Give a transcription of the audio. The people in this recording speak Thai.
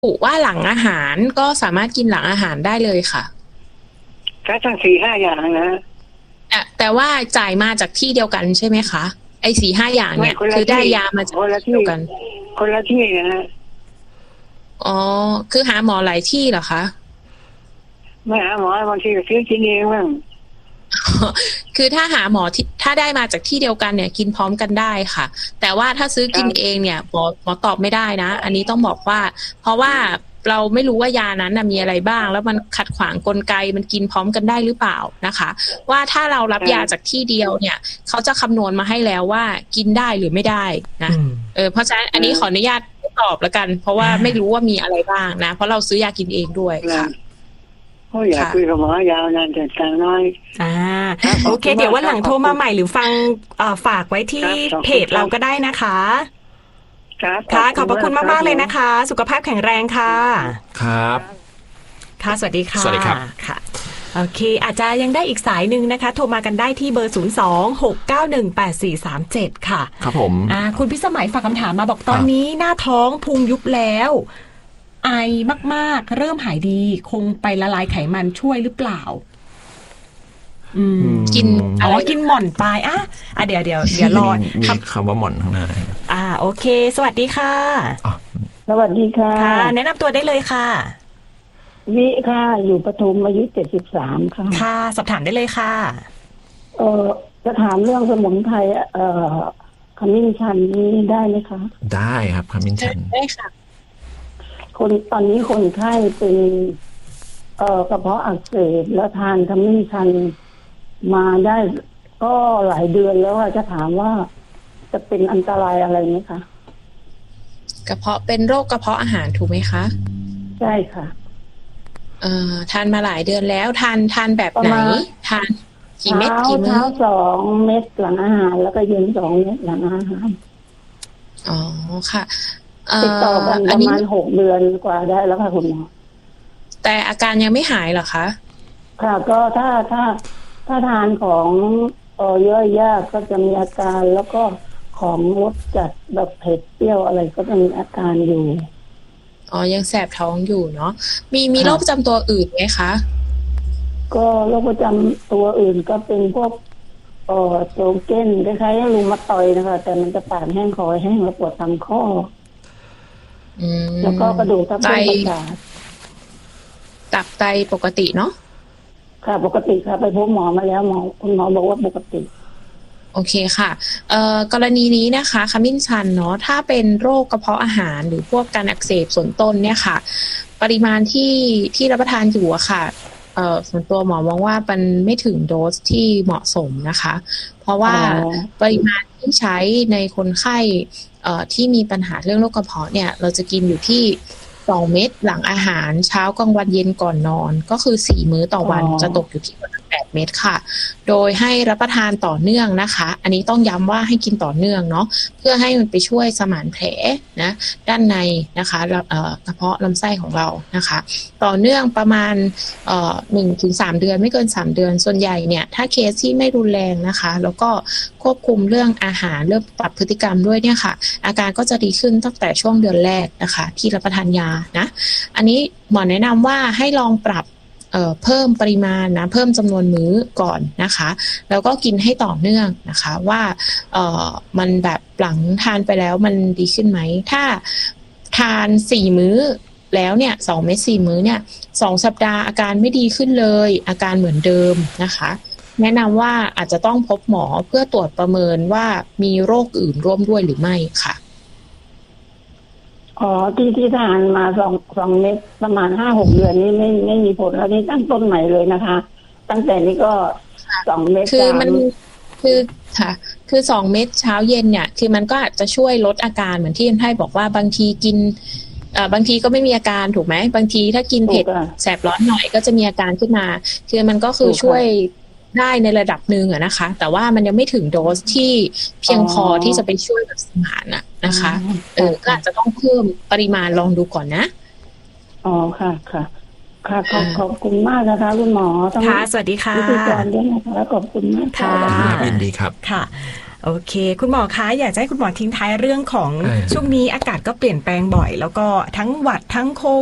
บุว่าหลังอาหารก็สามารถกินหลังอาหารได้เลยค่ะก็ทั้ง4-5 อย่างนะแต่ว่าจ่ายมาจากที่เดียวกันใช่ไหมคะไอ้4-5 อย่างเนี่ยคือได้ยามาจากที่เดียวกันคนละที่นะฮะอ๋อคือหาหมอหลายที่เหรอคะไม่หาหมอบางทีก็ซื้อกินเองบ้างคือถ้าหาหมอที่ถ้าได้มาจากที่เดียวกันเนี่ยกินพร้อมกันได้ค่ะแต่ว่าถ้าซื้อกินเองเนี่ยหมอตอบไม่ได้นะอันนี้ต้องบอกว่าเพราะว่าเราไม่รู้ว่ายานั้นมีอะไรบ้างแล้วมันขัดขวางกลไกมันกินพร้อมกันได้หรือเปล่านะคะว่าถ้าเรารับยาจากที่เดียวเนี่ยเขาจะคำนวณมาให้แล้วว่ากินได้หรือไม่ได้นะเพราะฉะนั้นอันนี้ขออนุญาตตอบแล้วกันเพราะว่าไม่รู้ว่ามีอะไรบ้างนะเพราะเราซื้อยากินเองด้วยค่ะอยากคุยกับหมอยาวนานแต่ต่างน้อยโอเคเดี๋ยววันหลังโทรมาใหม่หรือฟังฝากไว้ที่เพจเราก็ได้นะคะค่ะขอบพระคุณมากๆเลยนะคะสุขภาพแข็งแรงค่ะครับค่ะสวัสดีค่ะสวัสดีครับค่ะโอเคอาจจะยังได้อีกสายนึงนะคะโทรมากันได้ที่เบอร์02-691-8437ค่ะครับผมคุณพิสมัยฝากคำถามมาบอกตอนนี้หน้าท้องพุงยุบแล้วไอมากๆเริ่มหายดีคงไปละลายไขมันช่วยหรือเปล่ากินกินหม่อนปลายเดี๋ยวรอมีคำว่าหม่อนข้างหน้าโอเคสวัสดีค่ะสวัสดีค่ะแนะนำตัวได้เลยค่ะวิค่ะอยู่ปทุมอายุ73ค่ะค่ะสอบถามได้เลยค่ะจะถามเรื่องสมุนไพรขมิ้นชันนี้ได้ไหมคะได้ครับขมิ้นชันได้ค่ะตอนนี้คนไข้เป็นกระเพาะอักเสบแล้วทานขมิ้นชันมาได้ก็หลายเดือนแล้วจะถามว่าจะเป็นอันตรายอะไรไหมคะกระเพาะเป็นโรคกระเพาะอาหารถูกไหมคะใช่ค่ะทานมาหลายเดือนแล้วทานแบบไหนทานกี่เม็ดกี่มื้อเช้า2 เม็ดหลังอาหารแล้วก็เย็น2 เม็ดหลังอาหารอ๋อค่ะติดต่อกันประมาณ6 เดือนกว่าได้แล้วค่ะคุณหมอแต่อาการยังไม่หายเหรอคะค่ะก็ถ้าทานของย่อยยากก็จะมีอาการแล้วก็ของรสจัดแบบเผ็ดเปรี้ยวอะไรก็จะมีอาการอยู่ยังแสบท้องอยู่เนาะมีโรคประจำตัวอื่นไหมคะก็โรคประจำตัวอื่นก็เป็นพวกโซเก้นคล้ายๆรูมาตอยนะคะแต่มันจะปากแห้งคอแห้งแล้วปวดตามข้อแล้วก็กระดูกทับเส้นประสาทตับไตปกติเนาะค่ะปกติค่ะไปพบหมอมาแล้วคุณหมอบอกว่าปกติโอเคค่ะกรณีนี้นะคะขมิ้นชันเนาะถ้าเป็นโรคกระเพาะอาหารหรือพวกการอักเสบส่วนต้นเนี่ยค่ะปริมาณที่รับประทานอยู่อะค่ะส่วนตัวหมอมองว่ามันไม่ถึงโดสที่เหมาะสมนะคะเพราะว่าปริมาณที่ใช้ในคนไข้ที่มีปัญหาเรื่องโรคกระเพาะเนี่ยเราจะกินอยู่ที่2 เม็ดหลังอาหารเช้ากลางวันเย็นก่อนนอนก็คือ4 มื้อต่อวันจะตกอยู่ที่8 เม็ดค่ะโดยให้รับประทานต่อเนื่องนะคะอันนี้ต้องย้ำว่าให้กินต่อเนื่องเนาะเพื่อให้มันไปช่วยสมานแผลนะด้านในนะคะกระเพาะลำไส้ของเรานะคะต่อเนื่องประมาณ1-3 เดือนไม่เกิน3 เดือนส่วนใหญ่เนี่ยถ้าเคสที่ไม่รุนแรงนะคะแล้วก็ควบคุมเรื่องอาหารเริ่มปรับพฤติกรรมด้วยเนี่ยค่ะอาการก็จะดีขึ้นตั้งแต่ช่วงเดือนแรกนะคะที่รับประทานยานะอันนี้หมอแนะนำว่าให้ลองปรับเพิ่มปริมาณนะเพิ่มจำนวนมื้อก่อนนะคะแล้วก็กินให้ต่อเนื่องนะคะว่ามันแบบหลังทานไปแล้วมันดีขึ้นไหมถ้าทาน4 มื้อแล้วเนี่ย2 เม็ด4 มื้อเนี่ย2 สัปดาห์อาการไม่ดีขึ้นเลยอาการเหมือนเดิมนะคะแนะนำว่าอาจจะต้องพบหมอเพื่อตรวจประเมินว่ามีโรคอื่นร่วมด้วยหรือไม่ค่ะที่ทานมา2 เม็ดประมาณ 5-6 เดือนนี้ไม่มีผลแล้วนี่ตั้งต้นใหม่เลยนะคะตั้งแต่นี้ก็2 เม็ดคือมันค่ะคือ2 เม็ดเช้าเย็นเนี่ยคือมันก็อาจจะช่วยลดอาการเหมือนที่ท่านบอกว่าบางทีกินบางทีก็ไม่มีอาการถูกไหมบางทีถ้ากินเผ็ดแสบร้อนหน่อยก็จะมีอาการขึ้นมาคือมันก็คือช่วยได้ในระดับหนึ่งอะนะคะแต่ว่ามันยังไม่ถึงโดสที่เพียงพอที่จะไปช่วยแบบสมานนะคะก็อาจจะต้องเพิ่มปริมาณลองดูก่อนนะค่ะขอบคุณมากนะคะคุณหมอค่ะสวัสดีค่ะวิธีการด้วยนะคะขอบคุณมากค่ะยินดีครับค่ะโอเคคุณหมอคะอยากให้คุณหมอทิ้งท้ายเรื่องของช่วงนี้อากาศก็เปลี่ยนแปลงบ่อยแล้วก็ทั้งหวัดทั้งโค